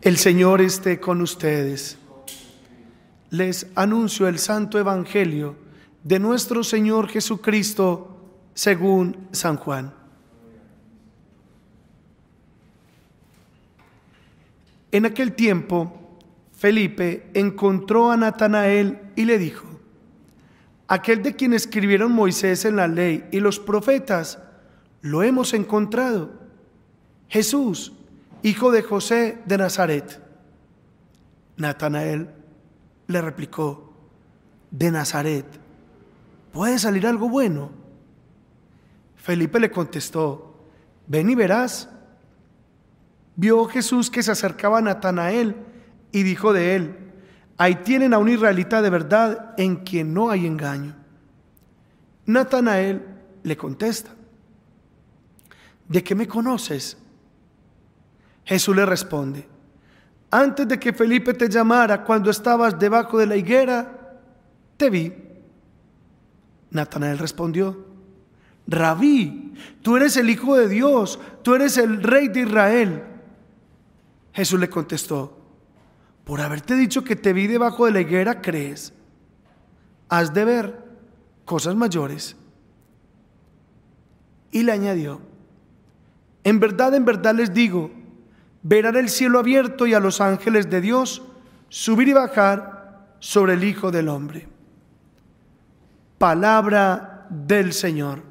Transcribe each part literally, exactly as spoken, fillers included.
El Señor esté con ustedes. Les anuncio el Santo Evangelio de nuestro Señor Jesucristo según San Juan. En aquel tiempo, Felipe encontró a Natanael y le dijo: aquel de quien escribieron Moisés en la ley y los profetas, lo hemos encontrado, Jesús, hijo de José de Nazaret. Natanael le replicó: ¿de Nazaret puede salir algo bueno? Felipe le contestó: ven y verás. Vio Jesús que se acercaba a Natanael y dijo de él: ahí tienen a un israelita de verdad en quien no hay engaño. Natanael le contesta: ¿de qué me conoces? Jesús le responde: antes de que Felipe te llamara, cuando estabas debajo de la higuera, te vi. Natanael respondió: Rabí, tú eres el Hijo de Dios, tú eres el Rey de Israel. Jesús le contestó: por haberte dicho que te vi debajo de la higuera, crees. Has de ver cosas mayores. Y le añadió: en verdad, en verdad les digo, verán el cielo abierto y a los ángeles de Dios subir y bajar sobre el Hijo del Hombre. Palabra del Señor.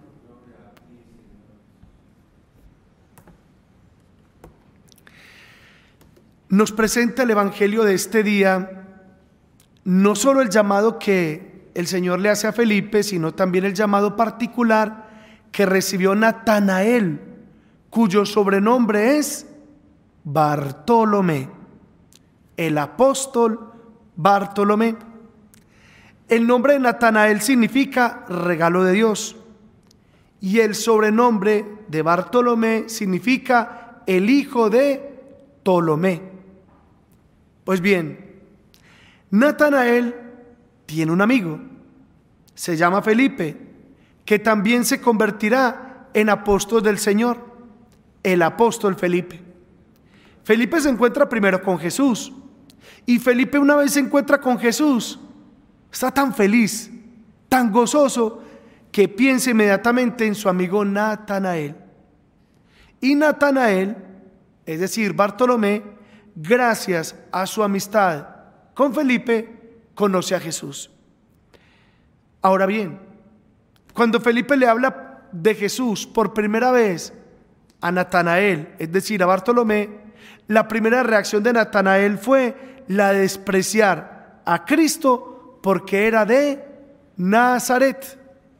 Nos presenta el Evangelio de este día no solo el llamado que el Señor le hace a Felipe, sino también el llamado particular que recibió Natanael, cuyo sobrenombre es Bartolomé, el apóstol Bartolomé. El nombre de Natanael significa regalo de Dios y el sobrenombre de Bartolomé significa el hijo de Ptolomé. Pues bien, Natanael tiene un amigo, se llama Felipe, que también se convertirá en apóstol del Señor, el apóstol Felipe. Felipe se encuentra primero con Jesús, y Felipe, una vez se encuentra con Jesús, está tan feliz, tan gozoso, que piensa inmediatamente en su amigo Natanael. Y Natanael, es decir, Bartolomé, gracias a su amistad con Felipe, conoce a Jesús. Ahora bien, cuando Felipe le habla de Jesús por primera vez a Natanael, es decir, a Bartolomé, la primera reacción de Natanael fue la de despreciar a Cristo porque era de Nazaret.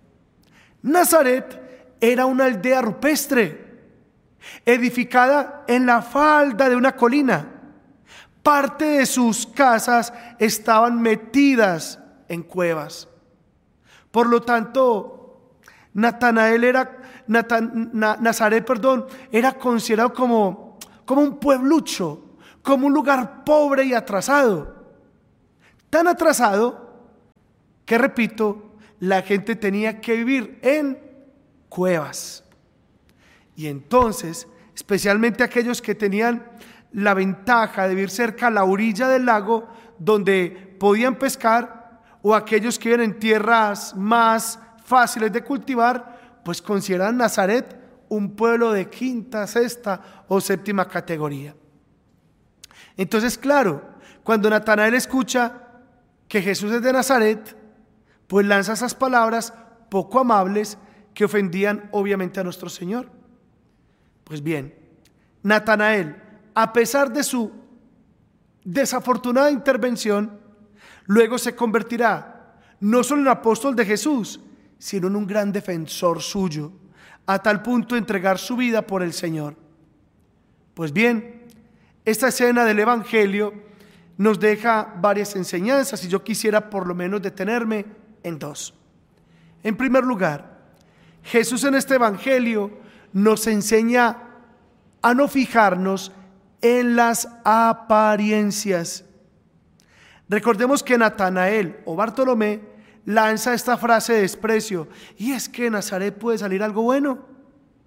Nazaret era una aldea rupestre, edificada en la falda de una colina. Parte de sus casas estaban metidas en cuevas. Por lo tanto, Natanael era, Natan, Na, Nazaret, perdón, era considerado como, como un pueblucho, como un lugar pobre y atrasado. Tan atrasado que, repito, la gente tenía que vivir en cuevas. Y entonces, especialmente aquellos que tenían la ventaja de vivir cerca a la orilla del lago donde podían pescar, o aquellos que viven en tierras más fáciles de cultivar, pues consideran Nazaret un pueblo de quinta, sexta o séptima categoría. Entonces, claro, cuando Natanael escucha que Jesús es de Nazaret, pues lanza esas palabras poco amables que ofendían obviamente a nuestro Señor. Pues bien, Natanael, a pesar de su desafortunada intervención, luego se convertirá no solo en apóstol de Jesús, sino en un gran defensor suyo, a tal punto de entregar su vida por el Señor. Pues bien, esta escena del Evangelio nos deja varias enseñanzas y yo quisiera por lo menos detenerme en dos. En primer lugar, Jesús en este Evangelio nos enseña a no fijarnos en las apariencias. Recordemos que Natanael o Bartolomé lanza esta frase de desprecio: ¿y es que de Nazaret puede salir algo bueno?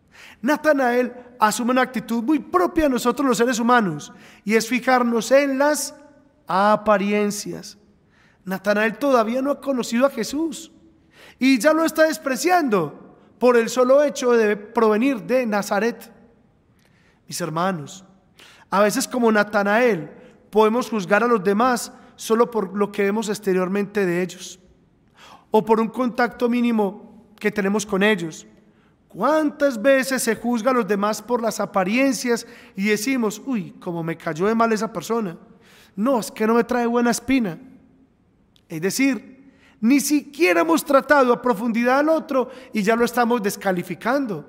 Natanael asume una actitud muy propia de nosotros los seres humanos, y es fijarnos en las apariencias. Natanael todavía no ha conocido a Jesús y ya lo está despreciando por el solo hecho de provenir de Nazaret. Mis hermanos, a veces como Natanael podemos juzgar a los demás solo por lo que vemos exteriormente de ellos, o por un contacto mínimo que tenemos con ellos. ¿Cuántas veces se juzga a los demás por las apariencias y decimos, uy, como me cayó de mal esa persona? No, es que no me trae buena espina. Es decir, ni siquiera hemos tratado a profundidad al otro y ya lo estamos descalificando.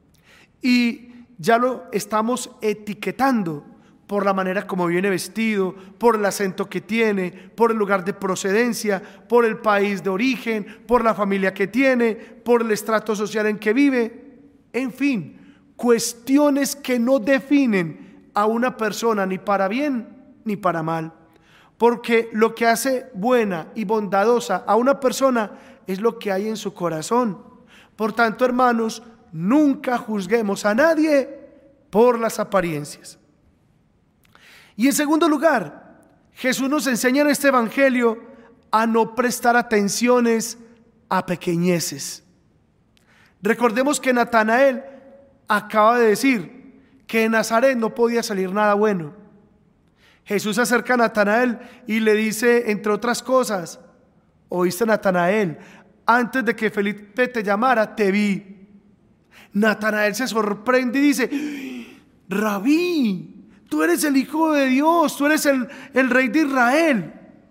Y ya lo estamos etiquetando por la manera como viene vestido, por el acento que tiene, por el lugar de procedencia, por el país de origen, por la familia que tiene, por el estrato social en que vive. En fin, cuestiones que no definen a una persona ni para bien ni para mal. Porque lo que hace buena y bondadosa a una persona es lo que hay en su corazón. Por tanto, hermanos, nunca juzguemos a nadie por las apariencias. Y en segundo lugar, Jesús nos enseña en este evangelio a no prestar atenciones a pequeñeces. Recordemos que Natanael acaba de decir que de Nazaret no podía salir nada bueno. Jesús se acerca a Natanael y le dice, entre otras cosas, oíste, Natanael, antes de que Felipe te llamara, te vi. Natanael se sorprende y dice, Rabí, tú eres el Hijo de Dios, tú eres el, el Rey de Israel.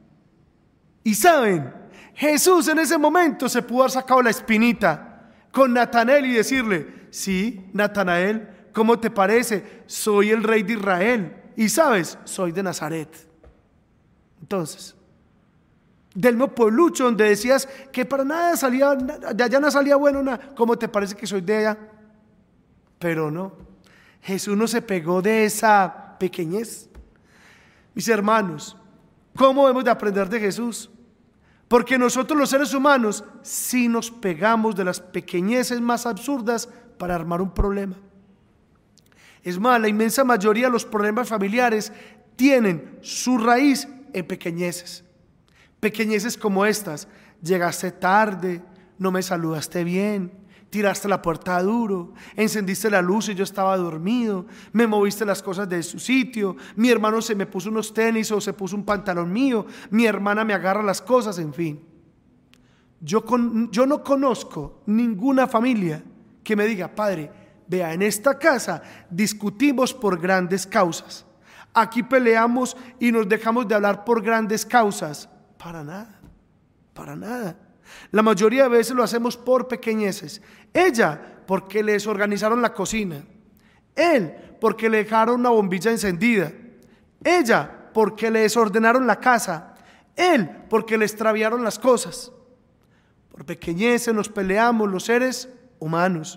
Y saben, Jesús en ese momento se pudo haber sacado la espinita con Natanael y decirle, sí, Natanael, ¿cómo te parece? Soy el Rey de Israel. Y sabes, soy de Nazaret. Entonces, del mismo pueblucho donde decías que para nada salía, de allá no salía bueno nada, ¿cómo te parece que soy de allá? Pero no, Jesús no se pegó de esa pequeñez. Mis hermanos, ¿cómo hemos de aprender de Jesús? Porque nosotros los seres humanos sí nos pegamos de las pequeñeces más absurdas para armar un problema. Es más, la inmensa mayoría de los problemas familiares tienen su raíz en pequeñeces. Pequeñeces como estas: llegaste tarde, no me saludaste bien, tiraste la puerta duro, encendiste la luz y yo estaba dormido, me moviste las cosas de su sitio, mi hermano se me puso unos tenis o se puso un pantalón mío, mi hermana me agarra las cosas, en fin. Yo, con, yo no conozco ninguna familia que me diga, padre, vea, en esta casa discutimos por grandes causas. Aquí peleamos y nos dejamos de hablar por grandes causas. Para nada, para nada. La mayoría de veces lo hacemos por pequeñeces. Ella, porque le desorganizaron la cocina. Él, porque le dejaron una bombilla encendida. Ella, porque le desordenaron la casa. Él, porque le extraviaron las cosas. Por pequeñeces nos peleamos los seres humanos.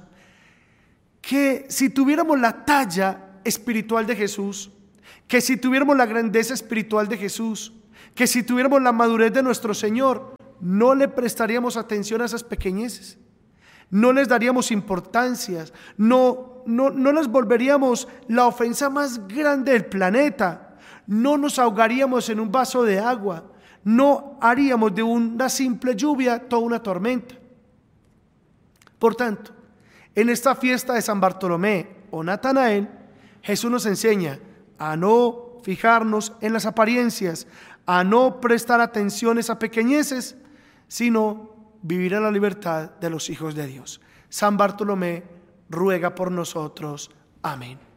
Que si tuviéramos la talla espiritual de Jesús, que si tuviéramos la grandeza espiritual de Jesús, que si tuviéramos la madurez de nuestro Señor, no le prestaríamos atención a esas pequeñeces, no les daríamos importancias, no, no, no les volveríamos la ofensa más grande del planeta, no nos ahogaríamos en un vaso de agua, no haríamos de una simple lluvia toda una tormenta. Por tanto, en esta fiesta de San Bartolomé o Natanael, Jesús nos enseña a no fijarnos en las apariencias, a no prestar atenciones a pequeñeces, sino vivir en la libertad de los hijos de Dios. San Bartolomé ruega por nosotros. Amén.